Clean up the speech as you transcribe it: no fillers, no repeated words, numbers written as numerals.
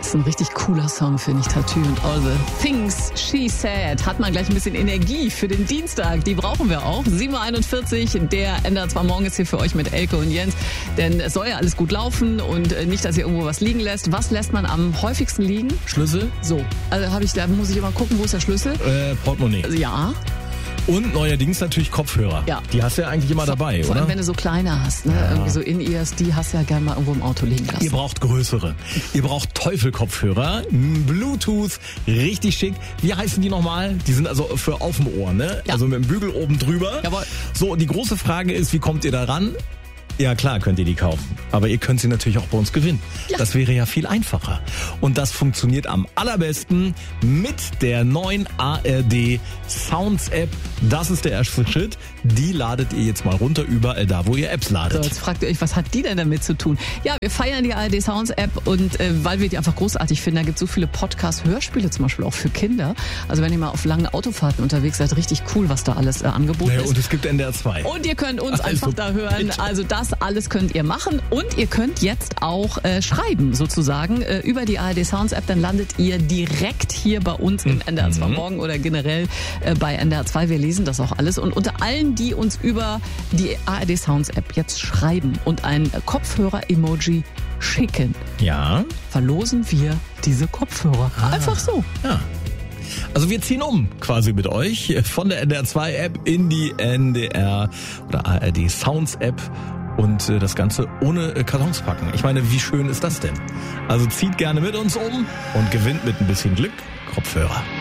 ist ein richtig cooler Song, finde ich. Tattoo und All the Things She Said. Hat man gleich ein bisschen Energie für den Dienstag. Die brauchen wir auch. 7.41 Uhr, der NDR 2 Morgen ist hier für euch mit Elke und Jens. Denn es soll ja alles gut laufen und nicht, dass ihr irgendwo was liegen lässt. Was lässt man am häufigsten liegen? Schlüssel? So, also da muss ich immer gucken, wo ist der Schlüssel? Portemonnaie. Ja. Und neuerdings natürlich Kopfhörer. Ja. Die hast du ja eigentlich immer dabei, vor oder? allem, wenn du so kleine hast, ne? Ja. Irgendwie so In-Ears, die hast du ja gerne mal irgendwo im Auto liegen lassen. Ihr braucht größere. Ihr braucht Teufel-Kopfhörer, Bluetooth, richtig schick. Wie heißen die nochmal? Die sind also für auf dem Ohr, ne? Ja. Also mit dem Bügel oben drüber. Jawohl. So, und die große Frage ist, wie kommt ihr da ran? Ja klar, könnt ihr die kaufen. Aber ihr könnt sie natürlich auch bei uns gewinnen. Ja. Das wäre ja viel einfacher. Und das funktioniert am allerbesten mit der neuen ARD Sounds App. Das ist der erste Schritt. Die ladet ihr jetzt mal runter, überall da, wo ihr Apps ladet. So, jetzt fragt ihr euch, was hat die denn damit zu tun? Ja, wir feiern die ARD Sounds App und weil wir die einfach großartig finden, da gibt es so viele Podcast-Hörspiele zum Beispiel auch für Kinder. Also wenn ihr mal auf langen Autofahrten unterwegs seid, richtig cool, was da alles angeboten ist. Und es gibt NDR 2. Und ihr könnt uns Also einfach da hören. bitte. Also das alles könnt ihr machen. Und ihr könnt jetzt auch schreiben, sozusagen, über die ARD Sounds App. Dann landet ihr direkt hier bei uns im NDR 2 Morgen oder generell bei NDR 2. Wir lesen das auch alles. Und unter allen, die uns über die ARD Sounds App jetzt schreiben und ein Kopfhörer-Emoji schicken, Ja. verlosen wir diese Kopfhörer. Einfach so. Ja. Also wir ziehen quasi mit euch von der NDR 2 App in die NDR oder ARD Sounds App und das Ganze ohne Kartons packen. Ich meine, wie schön ist das denn? Also zieht gerne mit uns und gewinnt mit ein bisschen Glück Kopfhörer.